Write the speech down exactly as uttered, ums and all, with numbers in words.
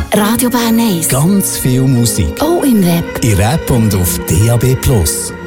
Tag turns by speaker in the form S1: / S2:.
S1: Radio Bern eins.
S2: Ganz viel Musik.
S1: Auch im Web.
S2: In App und auf D A B Plus.